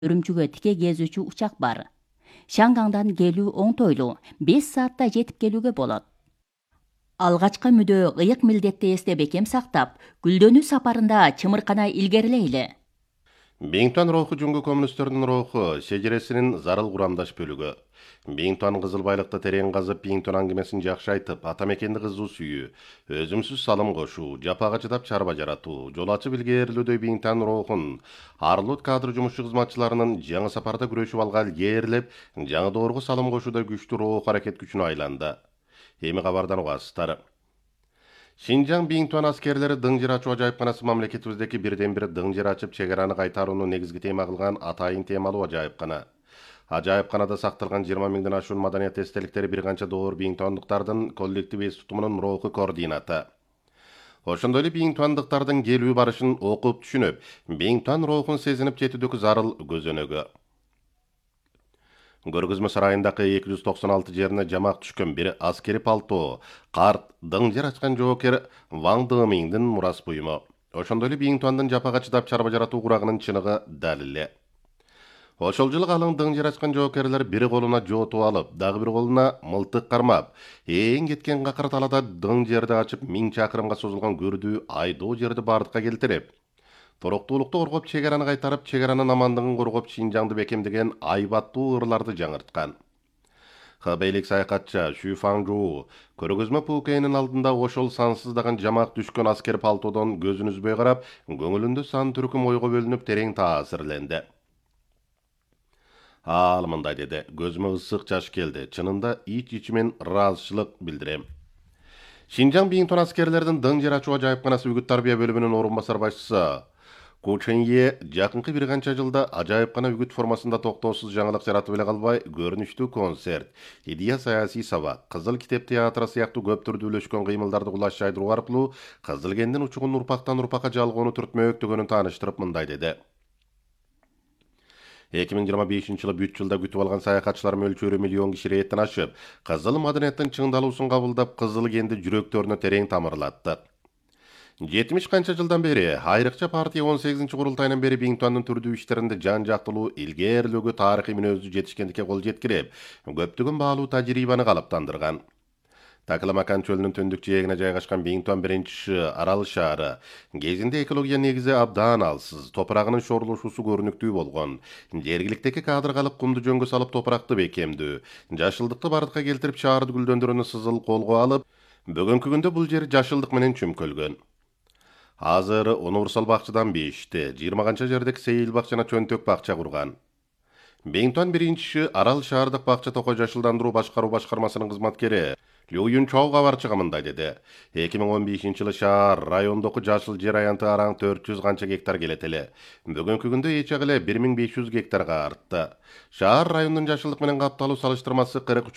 Үрүмчүгө тике кезүүчү учак бар. Шангаңдан келүү оңтойлуу, 5 саатта жетип келүүгө болот. Алгачкы мүдө ыйык милдетти эсте бекем сактап, гүлдөнүү сапарында чымыркана илгерилейли. Бейинтуан руху жүнгү коммунистердин руху шежересинин зарыл курамдаш бөлүгү. Бейинтуан кызыл байлыкты терең казып, Бейинтуан аңгемесин жакшы айтып, ата мекенди кызуу сүйүү, өзүмсүз салым кошуу, жапага чыдап чарба жаратуу, жол ачып илгээрилүүдө Бейинтуан рухун Арлут кадр жумушчу кызматчыларынын жаңы сапарда күрөшүп алган ээрлеп, жаңы доорго салым кошууда күчтүү рух аракет күчүнө айланды. Эми кабардан угасыздар. Шинжаң Бейинтуан аскерлери дың жер ачуу ажайыпканасы мамлекетибиздеги бирден бир дың жер ачып чегараны кайтарууну негизги тема кылган атайын темалуу ажайыпкана. Ажайыпканада сакталган 20 миңден ашуун маданият эстеликтери бир канча доор бейинтуандыктардын коллектив эс тутумунун руху координаты. Ошондой эле бейинтуандыктардын келүү барышын окуп түшүнүп, Бейинтуан рухун сезинип жетүүдөгү зарыл көзөнөгү. Көргөзмө сарайындагы 296 жерине жамак түшкөн бир аскери палто, карт, дың жер ачкан жоокер Ваң Дымиңдин мурас буюму. Ошондой эле Бейинтуандын жапага чыдап чарба жаратуу курагынын чыныгы дал эле. Ошол жылы калың дың жер ачкан жоокерлер бир колуна жоотуп алып, дагы бир колуна мылтык кармап, эң кеткен какыр талада дың жерди ачып 1000 чакырымга созулган көрдүү айдоо жерди бардыкка келтирип, туруктуулукту коргоп, чегараны кайтарып, чегаранын амандыгын коргоп, Шинжаңды бекемдеген айбаттуу ырларды жаңырткан. Хабейлик саякатчы Шү Фаңжуу көргөзмө пукейнин алдында ошол сансыздаган жамак түшкөн аскер палтодон көзүн үзбөй карап, көңүлүндө сан түркүм ойго бөлүнүп терең таасирленди. Ал мындай деди: көзүмө ысык жаш келди. Чынында ич-ичимен ыраазычылык билдирем. Шинжаң Бейинтуан аскерлердин дың жер ачуу ажайыпканасы үгүт тарбия бөлүмүнүн орун басар башчысы Кученье жакынкы бир канча жылда ажайыпкана үгүт формасында токтоосуз жаңылык жаратып эле калбай, көрүнүштүү концерт, идея саясий сабак, Кызыл китеп театры сыяктуу көп түрдүүлөшкөн кыймылдарды кулаш жайдыруу аркылуу Кызыл кендин учугун урпактан урпакка жалгоону түртмөктөгөнүн тааныштырып мындай деди: 2025 жылы 3 жылда күтүп алган саякатчылар мөлчөрү миллион киши рейттен ашып, кызыл маданияттын чыңдалуусун кабылдап, Кызыл кенди жүрөктөрүнө терең тамырлаттык. 70 канча жылдан бери, айрыкча партия 18 курултайынан бери Бейинтуандын түрдүү иштеринде жан жактылуу илгээрилөөгө тарыхый мүнөздүү жетишкендикке кол жеткирип, көптөгөн баалуу тажрыйбаны калыптандырган. Такламакан чөлүнүн түндүк жээгине жайгашкан Бейинтуан биринчи арал шаары кезинде экология негизи абдан алсыз, топурагынын шорлошуусу көрүнүктүү болгон. Жергиликтеги кадр калып кумду жөнгө салып топуракты бекемдүү, жашылдыкты бардыкка келтирип шаарды гүлдөндүрүүнү сызыл колго алып, бүгүнкү күндө бул жер жашылдык менен чүмкөлгөн. Азыр универсал бакчадан 5-ти, 20 канча жердеги сейил бакчана чөнтөк бакча курган. Бейинтуан биринчи арал шаардык бакча токой жашылдандыруу башкаруу башкармасынын кызматкери Лю Юнчоу кабарчыга мындай деди: 2015 жылы шаар райондогу жашыл жер аянты араң 400 канча гектар келет эле. Бүгүнкү күндө эчек эле 1500 гектарга артты. Шаар райондун жашылдык менен капталуу салыштырмасы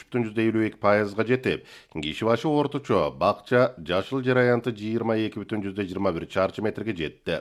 43,52%га жетип, киши башы орточо бакча жашыл жер аянты 22,21 чарчы метрге жетти.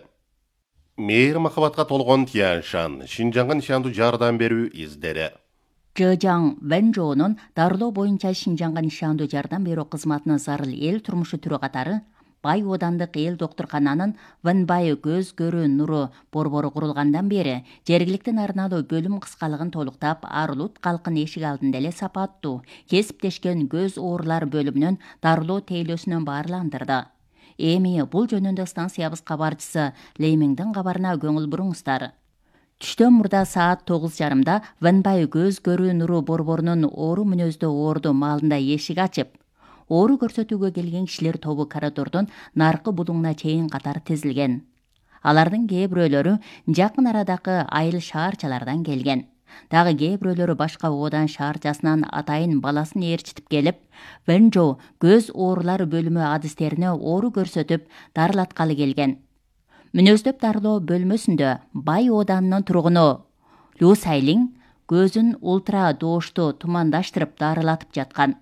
Мейир махабатка толгон Тяньшан, Шинжаңга нишандуу жардам берүү издери. Жыжаң Вэнжоонун дарылоо боюнча Шинжаңга нишандуу жардам берүү кызматынын зарыл эл турмушу түрү катары Бай Одандык эл доктуркананын Вэнбай көз көрүү нуру борбору курулгандан бери жергиликтин арналуу бөлүм кыскалыгын толуктап, Арлут калкын эшик алдында эле сапаттуу, кесиптешкен көз оорулары бөлүмүнүн дарылоо тейлөөсүнөн баарландырды. Эми бул жөнүндө станциябыз кабарчысы Леймиңдин кабарына көңүл буруңуздар. Түштөн мурда саат 9:30 Вэнбай көз көрүү нуру борборунун оору мүнөздүү оорду маалында эшик ачып, оору көрсөтүүгө келген кишилер тобу коридордун наркы булуңуна чейин катар тизилген. Алардын кээ бирөөлөрү жакын арадагы айыл шаарчалардан келген. Дагы кээ бирөөлөрү башка Одан шаарчасынан атайын баласын ээрчитип келип, Вэнжоу көз оорулары бөлүмү адистерине оору көрсөтүп дарылаткалы келген. Мүнөздөп дарылоо бөлмөсүндө Бай Оданынын тургуну Лю Сайлиң көзүн ультра доошту тумандаштырып дарылатып жаткан.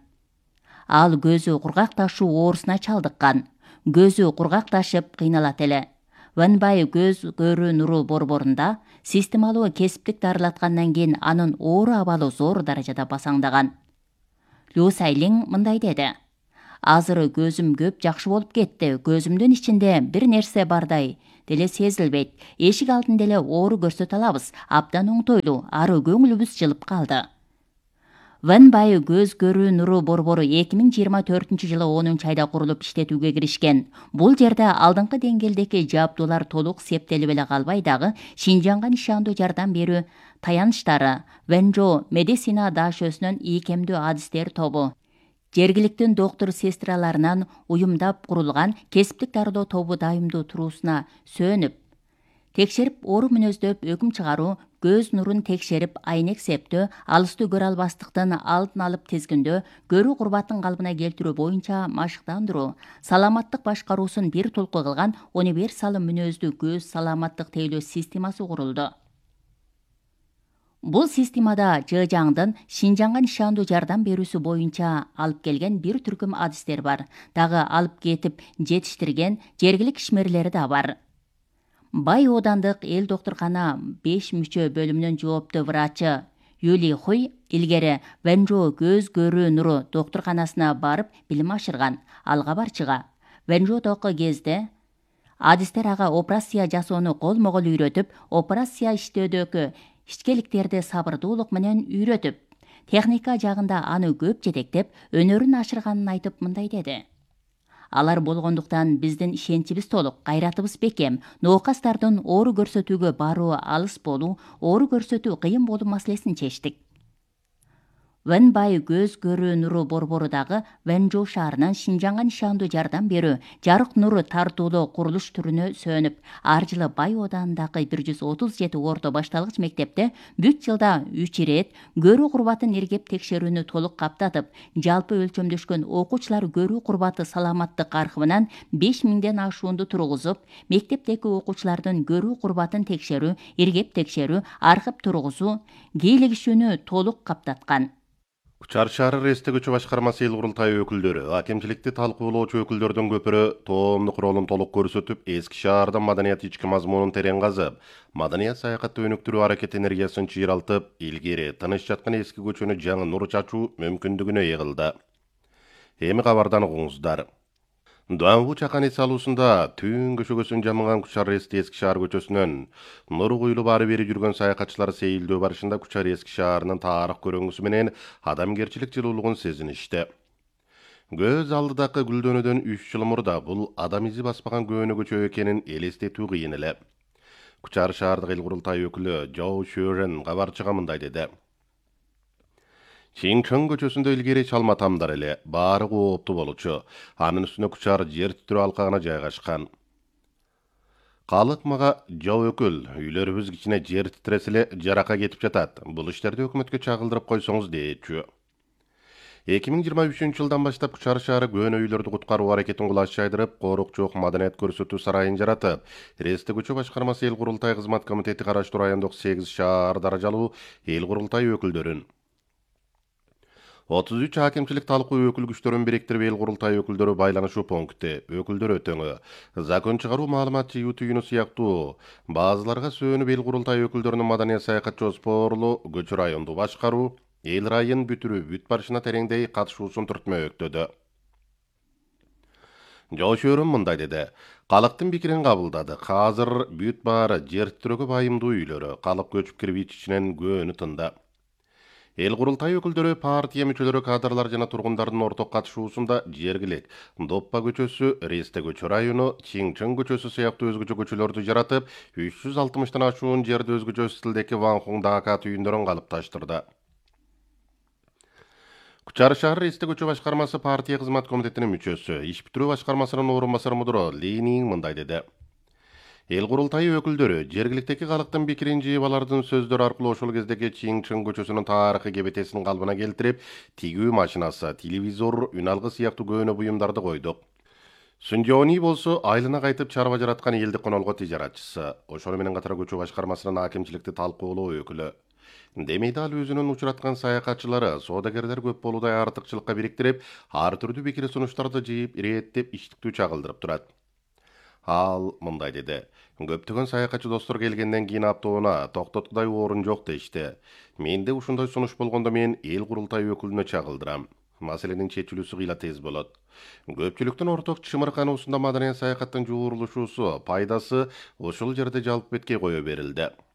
Ал көзү кургакташуу оорусуна чалдыккан. Көзү кургакташып кыйналат эле. Вэнбай көз көрүү нуру борборунда системалуу кесиптик дарылаткандан кийин анын оору абалы зор даражада басаңдаган. Лю Сайлиң мындай деди: Азыр көзүм көп жакшы болуп кетти. Көзүмдүн ичинде бир нерсе бардай. деле сезилбейт. Эшик алдында эле оору көрсөтө алабыз. Абдан оңтойлуу, ары көңүлүбүз жылып калды. Венбай көз көрүү нуру борбору 2024 жылы 10 айда курулуп иштетүүгө киришкен. Бул жерде алдыңкы деңгээлдеги жабдуулар толук септелип эле калбай дагы Шинжаңга нишандуу жардам берүү таяныштары Венжо медицина даашөсүнүн ийкемдүү адистер тобу, жергиликтүү доктор сестраларынан уюмдап курулган кесиптик дарылоо тобу дайымдуу туруусуна сөөнүп, текшерип оору мүнөздөп өкүм чыгаруу, көз нурун текшерип айнек септөө, алысты көрө албастыктын алдын алып тизгиндөө, көрүү курбатын калыбына келтирүү боюнча машыктандыруу, саламаттык башкаруусун бир толку кылган универсал мүнөздүү көз саламаттык тейлөө системасы курулду. Бул системада ЖЖаңдын Шинжаңга нишандуу жардам берүүсү боюнча алып келген бир түркүм адистер бар. Дагы алып кетип жетиштирген жергилик ишмерлери да бар. Бай Оодандык эл доктуркана 5 мүчө бөлүмүнүн жооптуу врачы Юли Хуй илгери Венжо көз көрүү нуру доктурканасына барып билим ашырган. Ал кабарчыга Венжодогу кезде адистер ага операция жасоону колмо-кол үйрөтүп, операция иштөөдөгү ишкеликтерди сабырдуулук менен үйрөтүп, техника жагында аны көп жетектеп, өнөрүн ашырганын айтып мындай деди. Алар болгондуктан биздин ишенчибиз толук, кайратыбыз бекем. Ноокастардын оору көрсөтүүгө баруу алыс болуу, оору көрсөтүү кыйын болуу маселесин чечтик. Венбай көз көрүү нуру борбору дагы Венжо шаарынан Шинжаңга нишандуу жардам берүү, жарык нуру тартуулоо курулуш түрүнө сөөнүп, ар жылы Бай Оодандагы 137 орто башталгыч мектепте бүт жылда 3 ирет көрүү курбатын иргеп текшерүүнү толук каптатып, жалпы өлчөмдөшкөн окуучулар көрүү курбаты саламаттык аркыбынан 5000ден ашуунду тургузуп, мектептеги окуучулардын көрүү курбатын текшерүү, иргеп текшерүү, аркып тургузуу, кийлигишүүнү толук каптаткан. Кучар шаары Рестегүчү башкармасы эл курултайы өкүлдөрү, акимчиликти талкуулоочу өкүлдөрдүн көпүрө тоомдук ролун толук көрсөтүп, эски шаарда маданият ички мазмунун терең казып, маданият саякатты өнүктүрүү аракет энергиясын чыйралтып, илгери тыныч жаткан эски көчөнү жаңы нур чачуу мүмкүндүгүнө ээ кылды. Эми кабардан угуңуздар. Дуанбу чакан эс алуусунда түн көшөгөсүн жамыган Кучар Рести эски шаар көчөсүнөн нуру куюлуп ары бери жүргөн саякатчылар сейилдөө барышында Кучар эски шаарынын тарых көрөңгүсү менен адамгерчилик жылуулугун сезиништи. Көз алдыдагы гүлдөнүүдөн 3 жыл мурда бул адам изи баспаган көөнө көчө экенин элестетүү кыйын эле. Кучар шаардык эл курултайы өкүлү Жоу Шөрен кабарчыга мындай деди. Чиңчоң көчөсүндө илгери чалма тамдар эле, баары кооптуу болчу. Анын үстүнө Кучар жер титирөө алкагына жайгашкан. Калык мага Жоо өкүл, үйлөрүбүз кичине жер титиресе эле жаракка кетип жатат. Бул иштерди өкмөткө чагылдырып койсоңуз дейчү. 2023 жылдан баштап Кучар шаары көөнө үйлөрдү куткаруу аракетин кулаш жайдырып, корук жок маданият көрсөтүү сарайын жаратып, Рестегүчү башкармасы эл курултай кызмат комитети караштуу райондук 8 шаар даражалуу эл курултай өкүлдөрүн 33 акимчилик талкуу өкүл күчтөрүн бириктирип эл курултай өкүлдөрү байланышуу пункти, өкүлдөр өтөңү, закон чыгаруу маалымат жыйуу түйүнү сыяктуу базаларга сөөнүп эл курултай өкүлдөрүнүн маданият саякат жоспорлуу көчө районду башкаруу, эл райын бүтүрүү бүт барышына тереңдей катышуусун түртмөктөдү. Жошөрүн мындай деди. Калыктын пикирин кабылдадык. Азыр бүт баары жер титирөөгө байымдуу үйлөрү, калып көчүп кирип ичинен көөнү тынды. Эл курултай өкүлдөрү, партия мүчөлөрү, кадрлар жана тургундардын орток катышуусунда жергилик Доппа көчөсү, Ресте көчө району, Чиңчоң көчөсү сыяктуу өзгөчө көчөлөрдү жаратып, 360тан ашуун жерди өзгөчө стилдеги Ванхуң Дака түйүндөрүн калыпташтырды. Кучар шаары Ресте көчө башкармасы партия кызмат комитетинин мүчөсү, иш бүтүрүү башкармасынын орун басары мудуру Ли Нин мындай деди. Эл курултайы өкүлдөрү жергиликтеги калктын пикирин жыйып алардын сөздөрү аркылуу ошол кездеги Чиңчоң көчөсүнүн тарыхый кебетесин калыбына келтирип, тигүү машинасы, телевизор, үн алгы сыяктуу көөнө буюмдарды койдук. Сүнжоони болсо айылына кайтып чарба жараткан элдик конолго тижаратчысы, ошону менен катар көчө башкармасынын акимчиликти талкуулоо өкүлү. Демейди ал өзүнүн учураткан саякатчылары, соодагерлер көп болуудай артыкчылыкка бириктирип, ар түрдүү пикир сунуштарды жыйып, ирээттеп иштиктүү чагылдырып турат. Ал мындай деди. Көптөгөн саякатчы достор келгенден кийин автоунаа токтоткудай орун жок дешти. Менде ушундай сунуш болгондо мен эл курултай өкүлүнө чагылдырам. маселенин чечилүүсү кыйла тез болот. Көпчүлүктүн орток чымыркануусунда маданий саякаттын жуурулушуусу пайдасы ушул жерде жалп беткей кое берилди.